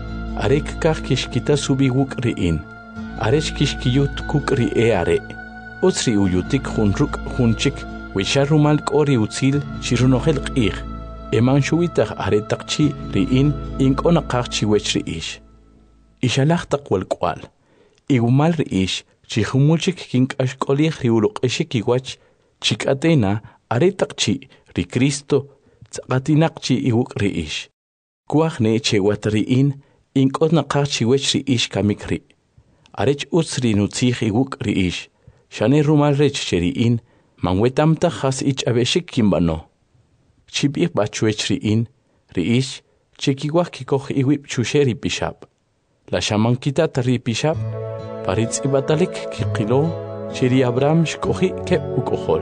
Speaker 1: Arek kach kishkita subiwuk ri in. Arech kishkiyut kuk ri e are. Utzri uyutik hunruk hunchik, wisha rumal kori utzil shirunohel qich. Eman shuitach aretak chi ri in inkona kach chiwech ri ish. Ishalach takwal kwal. Igumal ri ish, chihumulchik kink ashkolich ri uruk eshik iwach, chikatena aretak chi ri Cristo, tzaqatinak chi iwuk ri ish. Kuach ne chewat ri in, inkona kach chiwech ri ish kamikri. Arech utzri nutzich iwuk ri ish. Shane rumal rech cheri in, manwetamta has ich abeshik kimbano. Chibich bachuech ri in, ri ish, chekiwach kikoch iwip chusheri pishab. La shamankita tari pishab, paritz ibatalik kikilo, cheri Abraham shkohi kep ukohol.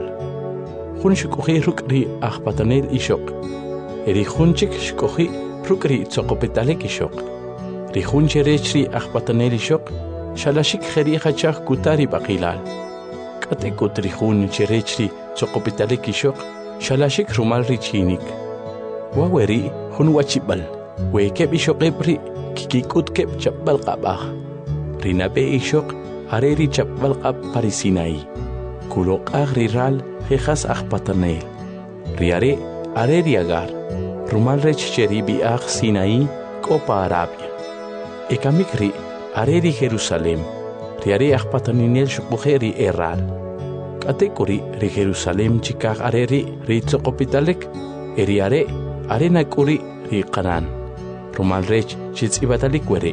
Speaker 1: Hun shkohi ruk ri achpatanel ishok. Eri hunchik shkohi ruk ri tzokopetalik ishok. Ri hun cherech ri achpatanel ishok, shalashik kheri khachach kutari bakilal. Katekut ri hun cherech ri tzokopetalik ishok, shalashik rumal ri chinik. Waweri hun wachibal, we kep ishok ebri, kikikut kep chapbal qabah. Rinabe ishok, hareri chapbal qab parisinai. Kulok agri ral, hejas achpatanel. Riare, areri agar, rumal rech cheri bi ag Sinai, kopa Arabia. Ekamikri, areri Jerusalem, riare achpataninel shukbuheri eral. Katekuri ri Jerusalem chikag areri ri tzokopitalek, eriare, arena kuri ri Kanan. Rumal rech chitz ibatalik were.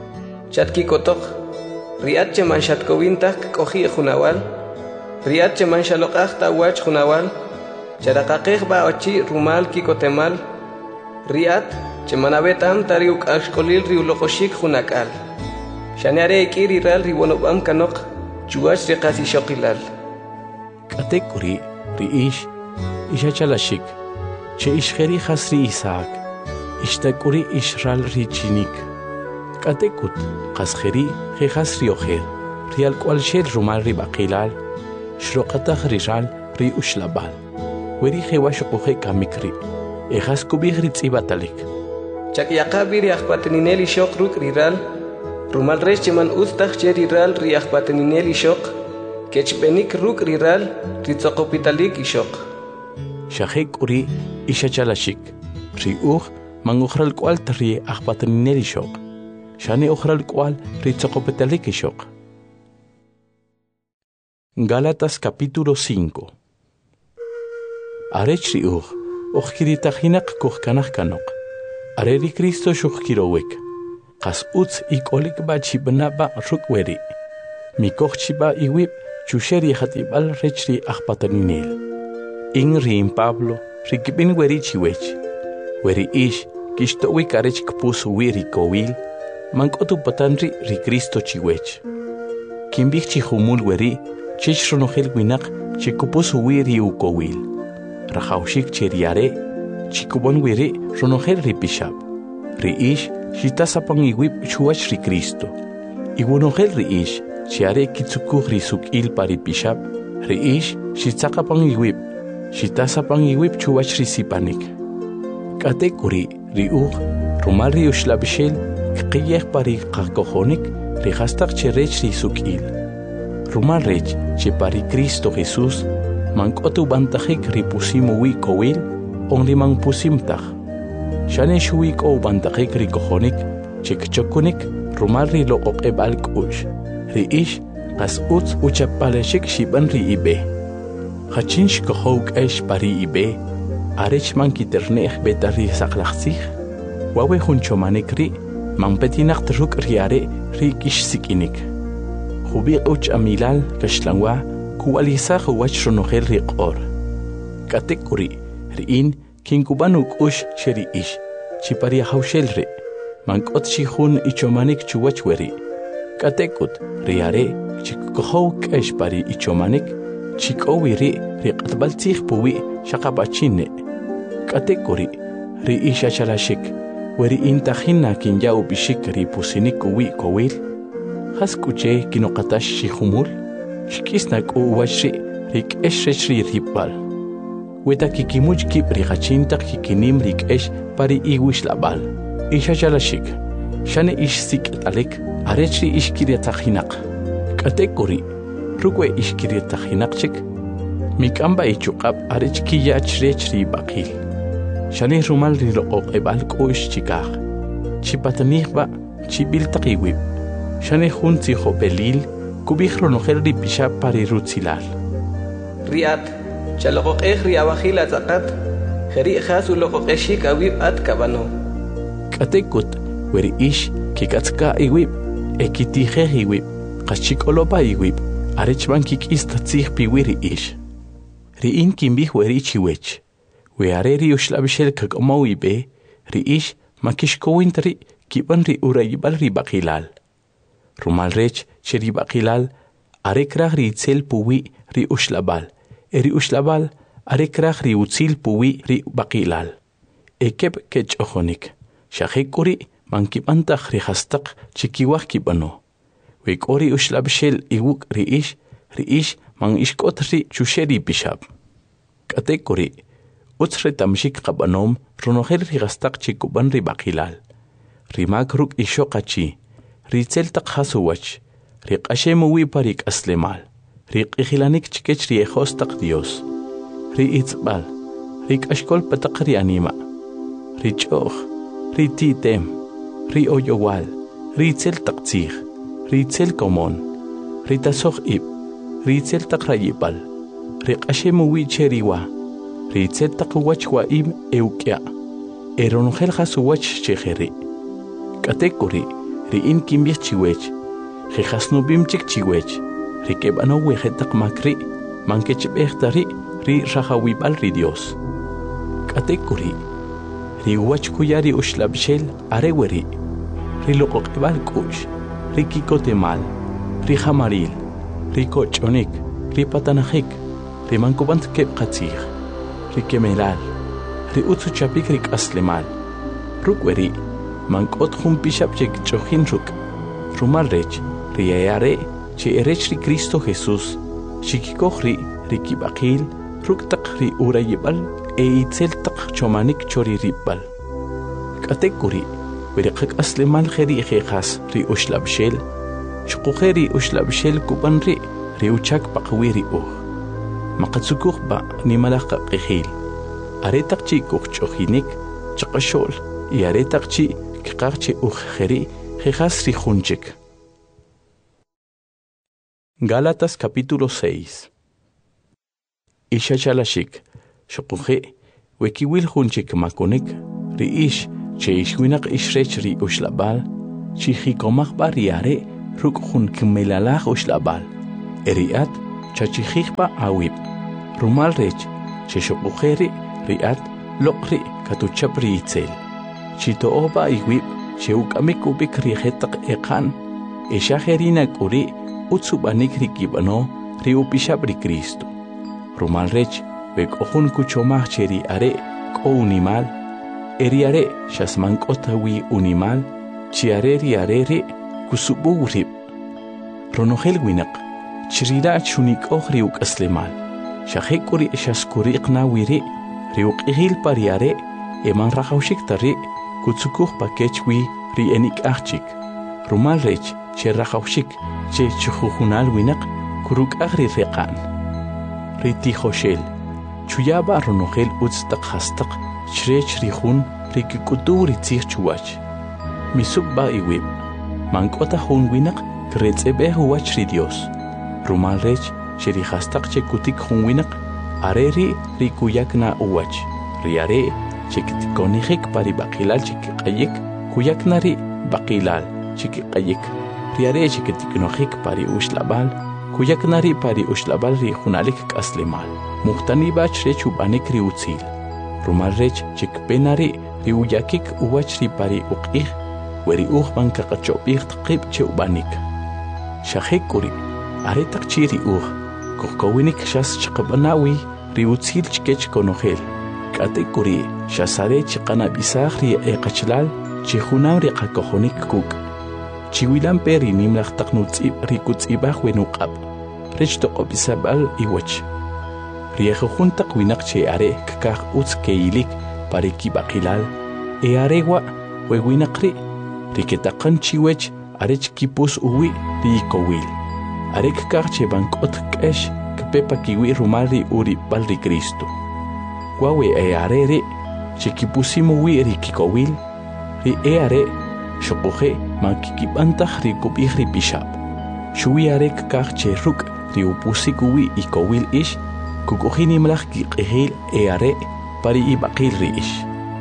Speaker 2: Chatki kotok, riat cheman shatkowintak kohi junawal, riat cheman shalokach tawach junawal, charakakech ba ochi rumal kikotemal, riat cheman abetam tariuk ashkolil riulokoshik junakal. Shaneare ekiri ral riwonobam kanok, chuach riqasi shokilal.
Speaker 1: Katekuri ri ish, isha chalashik, che ishkheri khasri Isaac, ishtakuri ishral ri chinik. Katekut, qaskheri khasri oher, rial kwal shel rumal ri bakilal, shrokatach rijal ri ushlabal. Weri khewash qohe kamikri, ehas kubih ri tsibatalik.
Speaker 2: Chakyaqabi ri akhpatenineli shok ruk riral, rumal rech cheman ustach che riral ri akhpatenineli shok, kechbenik ruk riral ri tzokopitalik ishok.
Speaker 1: Shahek uri isha chalashik, ri uch mangukhral kwal tri akhpatenineli shok. Shane ukhral kwal ri tzokopitalik ishok. Gálatas capítulo cinco. Arech ri uch, uch kiritajinak kuch kanach kanok. Areri Cristo shuk kirowek. qas utz ikolikba chibnaba rukweri mikochchiba iwib chusheri hatibal rechri akpataninil in rin Pablo rikibin weri chiwech weri ish kishtowi karech kpus wiri kowil mankotu patanri ri Cristo chiwech kimbik chihumul weri chich ronogel winak chikupus wiri ukowil rajaushik cheriare chikubon wiri ronogel ri pishab ri ish shitasapang iwib chuach ri Cristo iwonogel ri ish chiare kitsukuh ri sukil pari pishab ri ish shitsakapang iwib shitasapang iwib chuach ri sipanik katekuri ri ug rumal ri ushlabishel qiyeh pari qakojonik ri hastak cherech ri sukil rumal rech che pari Cristo Jesús mankotu bantajik ri pusimu wi kowil on ri man pusimtaj shane shui ko bantajik ri kojonik chekchokunik rumal ri loqoqebal kush ri ish qas utz uchapaleshik shiban ri ibe khachinsh kohok esh pari ibe arech man kiterneh betari saqlaxsih wawe hunchomanik ri man petinak truk riare ri kish sikinik khubi uch amilal kashlanwa kuwalisa khwach ronogel ri qor katekuri riin kinkubanuk ush sheri ish chipari haushel ri mankot shihun ichomanik chuwach weri katekut riare chikohok esh pari ichomanik chikowiri ri qatbaltsikh puwi shaqabachine katekuri ri isha chalashik weri intajina kinyau bishik ri pusinik wi kowil haskuche kinoqatash shihumul shkisnak uwashi rik eshrech ri ribal weta kikimuch kib ri qachintak kikinim rik esh pari iwish labal isha chalashik shane ish sik'talik arech ri ishkiriatajinak katekuri rukwe ishkiriatajinakchik mikamba ichuqab arech kiyach rech ri baqil shane rumal ri loqoqebal kush chikaj chipatanihba chibiltaqiwib shane junti hopelil kubij ronogel ri pisha pari rutzilal
Speaker 2: riat chaloqoqej ri abajil atzaqat jeri khas uloqoqeshik awib at kabano
Speaker 1: katekut weri ish kikatzka iwib ekitije iwib qachikolopa iwib arechban kik'istatzij piwiri ish ri'in kimbij weri chiwech weare ri ushlabishel kak'omaw ibe ri ish makixkowint ri kiban ri urayibal ri baqilal rumal rech che ri baqilal arekraj ri itzel puwi ri ushlabal eri ushlabal arekraj ri utzil puwi ri baqilal ekeb kech'ojonik shajekuri mankibantaj ri hastaq chikiwaj kibano wek'ori ushlabishel iwuk ri ish ri ish man ishk'ot ri chusheri pishab katekuri utz retamshik qabanom ronogel ri hastaq chikuban ri baqilal rimak ruk ishoqachi ri tzeltaq hasuwach ri q'axemuwi pari k'aslemal ri q'ijilanik chikech ri ejostaq Dios ri itzbal ri k'axkol pataq ri anima ri ch'oj ri titem ri oyowal ri tzeltaq tzij ri tzel komon ri tasoj ib ri tzeltaq rayibal ri q'axemuwi cheriwa ri tzeltaq wach waim euk'ya eronogel hasuwach chejeri katekuri ri in kimbij chiwech ri hasnubimchik chiwech ri keb'ano wejetaq makri mankechb'ejtari ri rajawibal ri Dios katekuri ri wach kuyari ushlabshel are weri ri loqoqebal kush ri kikotemal ri jamaril ri koch'onik ri patanajik ri mankubant keb'qatzij ri kemelal ri utzu chapik ri k'aslemal ruk weri mank'ot jun pixab chekch'ojin ruk rumal rech ri ayare che erech ri Cristo Jesús xikikoj ri ri kib'aqil ruk taq ri urayib'al e itzel taq chomanik chori ribbal katekuri weri qak'aslemal jeri jejas ri ushlabshel shquje ri ushlabshel kuban ri ri uchak paqwi ri uj maqatzukuj ba nimalaj qaq'ijil aretaq chi kujch'ojinik chaqaxol y aretaq chi kqaqche uj jeri jejas ri junchik. Gálatas capítulo seis. Isha chalashik shquje wekiwil junchik makonik ri ish che ishwinak ishrech ri ushlabal chijikomaq bariare ruk jun kmelalaj ushlabal eriat chachijikpa awib rumal rech cheshoqujeri riat loqri katuchapri itzel chitooba iwib cheukamikubik rijetaq eqan eshajerina kuri utsubanik rikibano riupishapri Cristo rumal rech bekojun kuchomaj cheri are ko unimal eriare shasmankotawi unimal chiare riarere kusubu rib ronogel winak chirira chunik ohriuk aslemal shahekuri shaskuriqna wiri riuk ihil pariare eman rajaushik tari kutsukuj pakechwi ri enik achik rumal rech che rajaushik che chujunal winak kuruk agri reqan riti hoshel chuyaba ronogel utstaq hastaq chrech rihun rikikuturi tzir chuwach misuk ba iwib mankota hun winak kretsebe huwach ri Dios rumal rech cheri hastaq che kutik hun winak areri rikuyakna uwach riare chektikonijik pari baqilal chikqayik kuyaknari baqilal chikqayik riare chektiknojik pari ushlabal kuyaknari pari ushlabal ri hunalik kaslemal muhtani bach rech ubanik ri utzil rumal rech chikpenari ri uyakik uwach ri pari uqih weri uqban kaqachobih tqib che ubanik shahekuri aretak chiri uq kokowinik shas chqabanawi ri utzil chkech konojel katekuri shasare chiqana bisaj ri eqachlal chihunam ri qakojonik kuk chiwilan peri nimlaj taqnutzib ri kutzibaj wenuqab rech toqobisabal iwach riejojun taqwinak che are kakaj utz keilik pari kibaqilal e arewa wewinaqri riketaqan chiwech arech kipus uwi ri kowil are kakaj che bankot k'ex kpepa kiwi rumali uri bal ri Cristo Wawe e arere chikipusimu wi ri kikowil ri e are shoqoje mankikibantaj ri kubij ri pishab shuwi are kakaj che ruk ri upusiku wi ikowil ish kukujinimlaj kiqejil e are pari ibaqil ri ish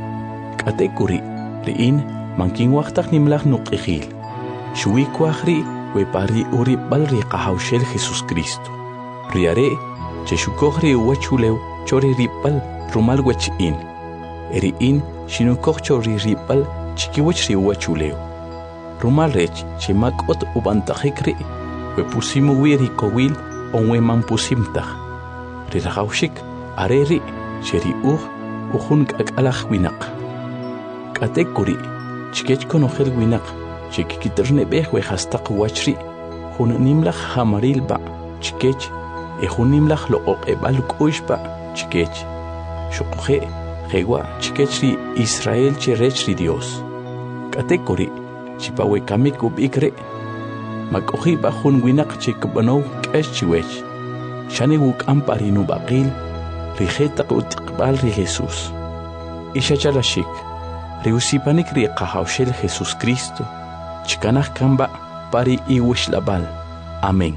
Speaker 1: katekuri ri in mankinwaqtaj nimlaj nuqejil shuwi kwaj ri we pari uri bal ri qahawshel Jesus Cristo ri are che shukoj ri uwachulew chori ripal rumal wech in eri in shinukoj chori ripal chikiwech ri uwachulew rumal rech che makot ubantajik ri we pusimu wi ri kowil onwe man pusimtaj ri rajawshik are ri che ri uj ujun k'akalaj winaq k'atekuri chikech konojel winaq che kikiternebej we hastaq wach ri jun nimlaj hamaril ba chikech e jun nimlaj loqoqebal k'uxpa chikech shuqoje jewa chikech ri Israel che rech ri Dios katekuri chipawe kamiku bikre makoji ba jun winaq che kubanow k'ex chiwech shani wuk amparinu baqil ri jetaq utiqbal ri Jesus ishachalashik ri usipanik ri qahawshel Jesus Cristo chikanaj kamba pari iwishlabal amén.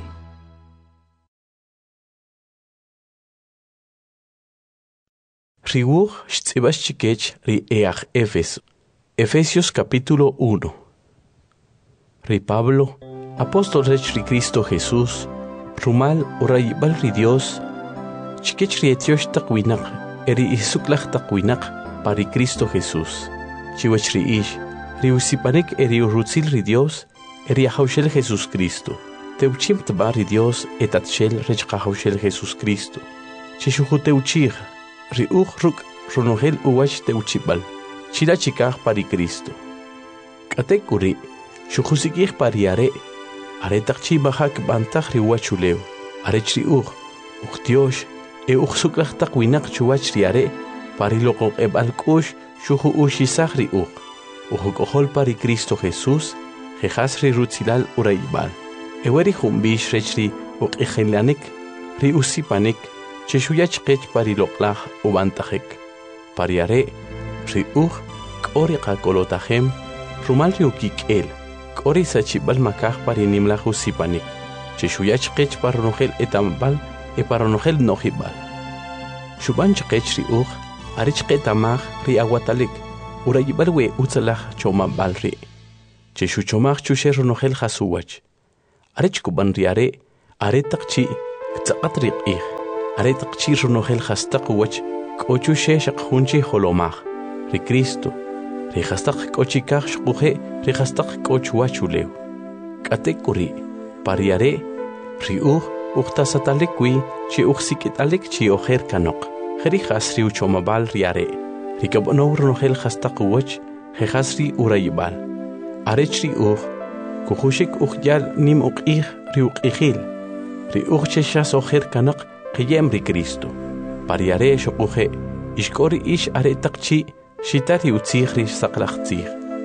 Speaker 1: Riwuj shtzibas chikech ri eaj Efeso. Efesios capítulo uno. Ri Pablo, apóstol rech ri Cristo Jesús, rumal urayibal ri Dios, chikech ri etiosh taqwinak, eri isuklaj taqwinak pari Cristo Jesús. Chiwech ri ish, ri usipanik eri urutzil ri Dios, eri ahawshel Jesús Cristo. Teuchim tba ri Dios etatshel rech qahawshel Jesús Cristo. Chishuju teuchij, ri uj ruk ronogel uwach teuchibal, chila chikaj pari Cristo. Katekuri, shujusikij pari are, are takchi bajak bantaj ri uwachulew, are chri uj, uj Dios, e uj suklaj takwinak chuwach ri are, pari loqoq ebal kush, shuju ushisaj ri uj, uj kohol pari Cristo Jesús, jejas ri rutzilal uraibal. Eweri jumbish rechri uj ejelanik, ri usipanik, cheshuyach qech pari loqlaj ubantajek. Pari are, ri uj, k'ori qakolotajem, rumal ri ukik'el, k'ori sachibal makaj pari nimlaj usipanik, cheshuyach qech paronojel etambal, e paronojel nojibal. Shubanch qech ri uj, arich qetamaj ri aguatalik, urayibal we utzalaj chomabal ri. che shuchomach chushe ronogel hasuwach. Arech kuban riare, aretaqchi, tzaqatriq ih, aretaqchi ronogel hastaqwach, kochushe shaqhunchi holomach, ri Cristo, ri hastaq kochikach shquhe, ri hastaq kochwachulew. Katekuri, pariare, ri uh, uqtasatalekwi, chi uqsikitalik chi ojer kanok, heri hasri uchomabal riare, ri kabonov ronogel hastaqwach, hehasri urayibal. Arechri uh, kuhushik uhyal nim uqih ri uqihil, ri uqcheshas ojer kanak qiyem ri Cristo. Pariare shokuhe, ishkori ish aretaqchi, shitari utzih ri saqlaqtzih.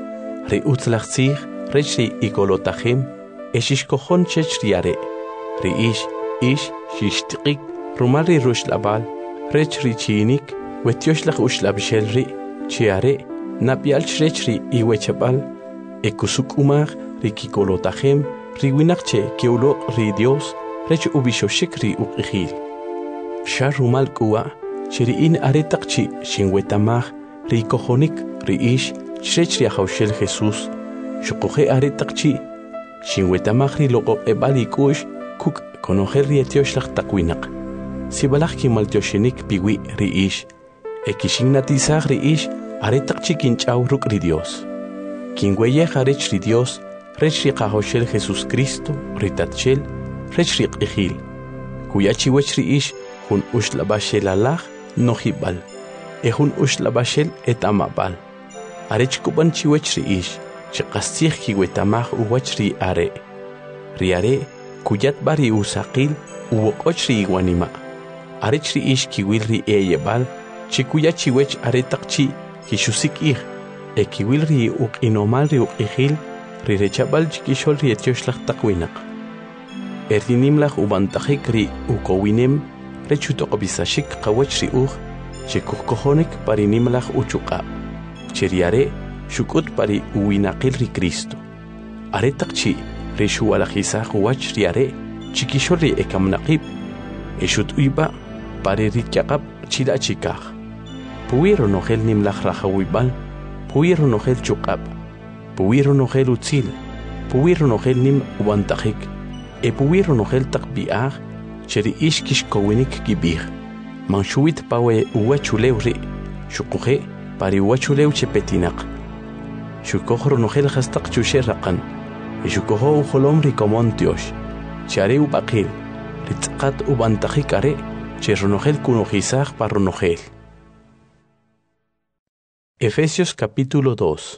Speaker 1: Ri utzlaqtzih, rechri igolotahim, eshishkohon chechriare. Ri ish, ish, shishtiqik, rumari rushlabal, rechri chinik, wetyoslaq ushlabshelri, chiare, napial rechri iwechabal, ekusuk umar, rikikolotajem, riwinakche keulo ri Dios, rech ubishoshik ri uqihil. Sharumal kuwa, chiriin aretaqchi, shinwetamaj, ri kohonik, ri ish, chrechri ahaushel Jesús, shokoje aretaqchi, shinwetamaj ri loqo ebali kush, kuk konojer ri etioshlag takwinak. Sibalaj kimaltioshenik piwi ri ish, ekishignatizaj ri ish, aretaqchi kinchaw ruk ri Dios. Kingueye harech ri Dios, rech ri qahoshel Jesús Cristo, ritatchel, rech ri qihil. Kuyachi wech ri ish, hun ushlabashel Allah, nohibal. E hun ushlabashel et amabal. Arech kuban chi wech ri ish, chiqastih kiwetamaj uwach ri are. Ri are, kuyat bari usaqil, uwokoch ri iwanima. Arech ri ish kiwil ri eyebal, chikuyachi wech aretaqchi, kishusik ih. Ekiwil ri uq inomal ri uqihil, ri rechabal chikishol ri etioshlag takwinak. Erdinimlag ubantajik ri ukowinem, rechutoqobisashik qawach ri uq, chikukohonik parinimlag uchuqa. Cheriare, shukut pari uwinaqil ri Cristo. Aretaqchi, ri shuwalajisaj uwach riare, chikishol ri ekamnaqib, eshut uyba, pari rikyaqab chilachikaj. Puwiro nogel nimlag rajawibal, puwiro nogel chukab, puwiro nogel utzil, puwiro nogel nim ubantajik, e puwiro nogel takbiaj, cheri ishkish kowinik gibij. Manshuit pawe uwachulew ri, shukuhe pari uwachulew chepetinak. Shukohro nogel hastaq chushe raqan, e shukoho uholom ri komontiosh, chare ubaqil, ritzqat ubantajik are, cherro nogel kunojizaj parro nogel. Efesios capítulo dos.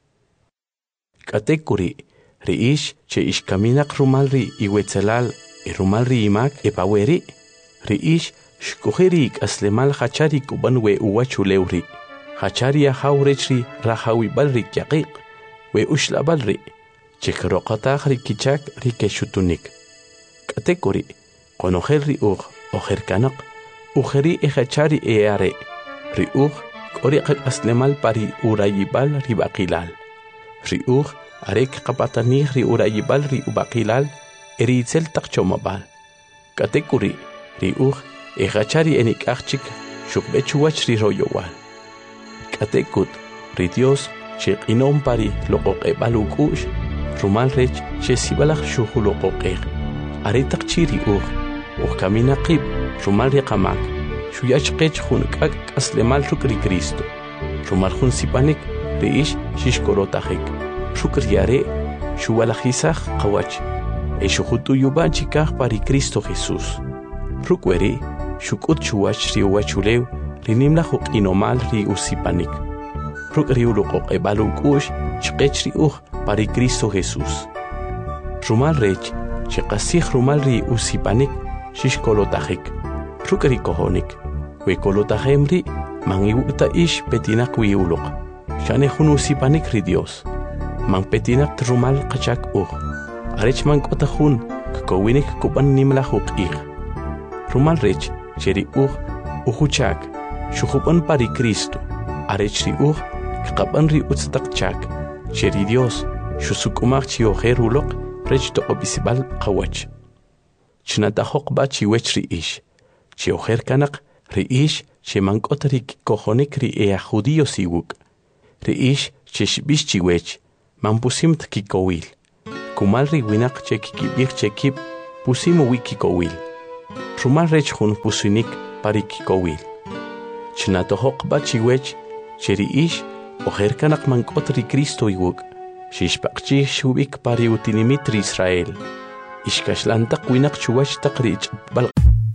Speaker 1: Katekuri, ri ish, che ish kaminak rumalri iwetzelal, e rumalri imak e paweri, ri ish, shkuheri aslemal hachari kuban we uwachuleuri, hachari ahawrechri rahawibalri kyaqiq, we ushlabalri, chekroqataj ri kichak ri keshutunik. Katekuri, konojelri uj, ojerkanak, ujeri e hachari e are, ri uj, Oriqak aslemal pari urayibal ri baqilal. Ri uj, arek qapatanij ri urayibal ri ubaqilal, eri itzel taqchomabal. Katekuri, ri uj, e hachari enikachik, shukbechuwach ri royowal. Katekut, ri Dios, shek inom pari loqoqebal ukush, rumal rech, shesibalaj shuhu loqoqeg. Aretaqchi ri uj, uj kaminaqib, rumal ri qamak. Shuyach qech hun kak aslemal ruk ri Cristo. Rumar hun sipanik ri ish shishkorotajik. Shukriare shuwalajizaj qawach. E shuhutu yuban chikaj pari Cristo Jesús. Rukweri shukut shuwach ri uwachulew ri nimlaj uq inomal ri usipanik. Ruk ri uluqoq ebal ukush chqech ri uj pari Cristo Jesús. Rumal rech chiqasij rumal ri usipanik shishkolotajik. Ruk ri kohonik. We kolotajemri, man iwuta ish petinak wi ulok. Shane hun usipanik ri Dios. Man petinak trumal qachak uj. Arech man kotajun, kkowinik kupan nimlaj uq'ij. Rumal rech, cheri uj, ujuchak, shujupan pari Cristo. Arech ri uj, kqapan ri utztak chak. Cheri Dios, shusukumaj chi ojer ulok, rech toqobisibal qawach. Chnatajok ba chi wech ri ish. Chi ojer kanak, ri ish, che mankot ri kohonik ri ea judío siwuk. Ri ish, che shbish chi wech, Mampusimt kikowil. Kumal riwinak che kikibik chekip pusimo wikikowil. Rumal rech hun pusinik parikikowil. Chnatohokba chiwech cheri ish ojerkanak mankotri Cristo iwuk. Shishpakchi shubik pari utinimitri Israel. Ishkashlantak winak chuwach takrich bal.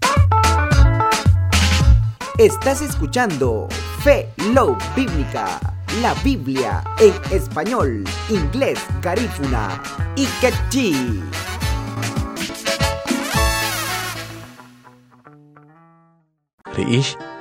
Speaker 3: Estás escuchando Fe Love Bíblica, la Biblia en español, inglés, garífuna y quechí.
Speaker 1: Reish